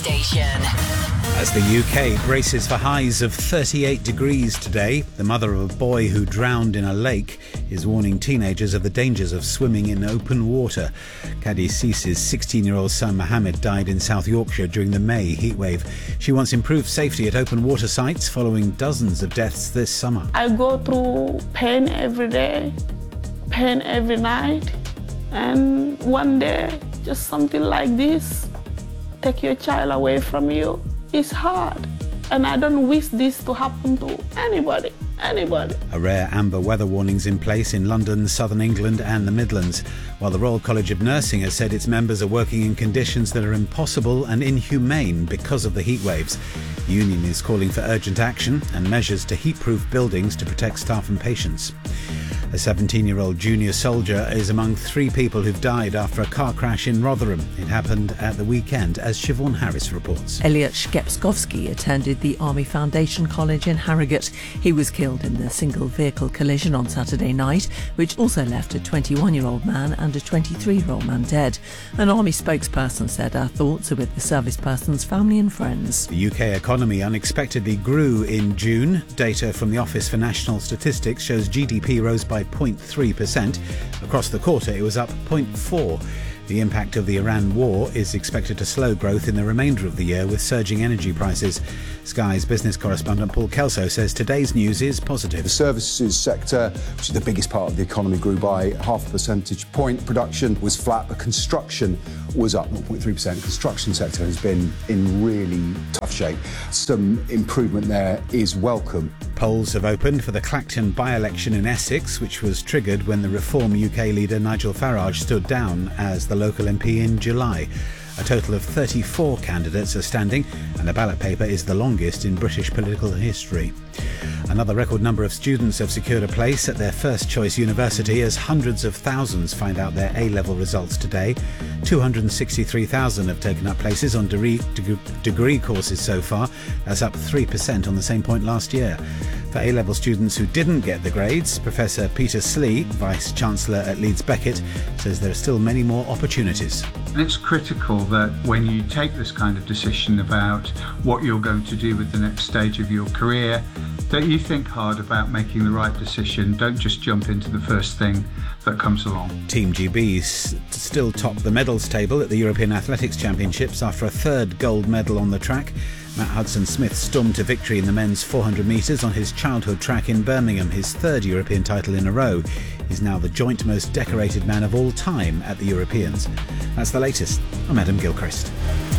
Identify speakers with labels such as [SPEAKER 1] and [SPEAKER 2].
[SPEAKER 1] Station.
[SPEAKER 2] As the UK braces for highs of 38 degrees today, the mother of a boy who drowned in a lake is warning teenagers of the dangers of swimming in open water. Kadi Cees's 16-year-old son Mohammed died in South Yorkshire during the May heatwave. She wants improved safety at open water sites following dozens of deaths this summer.
[SPEAKER 3] I go through pain every day, pain every night, and one day, just something like this, take your child away from you. It's hard, and I don't wish this to happen to anybody. A
[SPEAKER 2] rare amber weather warning's in place in London, southern England and the Midlands, while the Royal College of Nursing has said its members are working in conditions that are impossible and inhumane because of the heat waves. The union is calling for urgent action and measures to heat-proof buildings to protect staff and patients. A 17-year-old junior soldier is among 3 people who've died after a car crash in Rotherham. It happened at the weekend, as Siobhan Harris reports.
[SPEAKER 4] Elliot Shkepskovsky attended the Army Foundation College in Harrogate. He was killed in the single-vehicle collision on Saturday night, which also left a 21-year-old man and a 23-year-old man dead. An Army spokesperson said, "Our thoughts are with the service person's family and friends."
[SPEAKER 2] The UK economy unexpectedly grew in June. Data from the Office for National Statistics shows GDP rose by 0.3%. Across the quarter, it was up 0.4%. The impact of the Iran war is expected to slow growth in the remainder of the year with surging energy prices. Sky's business correspondent Paul Kelso says today's news is positive.
[SPEAKER 5] The services sector, which is the biggest part of the economy, grew by 0.5 percentage point. Production was flat, but construction was up 0.3%. The construction sector has been in really tough shape. Some improvement there is welcome.
[SPEAKER 2] Polls have opened for the Clacton by-election in Essex, which was triggered when the Reform UK leader Nigel Farage stood down as the local MP in July. A total of 34 candidates are standing, and the ballot paper is the longest in British political history. Another record number of students have secured a place at their first choice university as hundreds of thousands find out their A-level results today. 263,000 have taken up places on degree courses so far. That's up 3% on the same point last year. For A-level students who didn't get the grades, Professor Peter Slee, Vice-Chancellor at Leeds Beckett, says there are still many more opportunities.
[SPEAKER 6] And it's critical that when you take this kind of decision about what you're going to do with the next stage of your career, that you think hard about making the right decision. Don't just jump into the first thing that comes along.
[SPEAKER 2] Team GB still top the medals table at the European Athletics Championships after a third gold medal on the track. Matt Hudson-Smith stormed to victory in the men's 400 metres on his childhood track in Birmingham, his third European title in a row. He's now the joint most decorated man of all time at the Europeans. That's the latest. I'm Adam Gilchrist.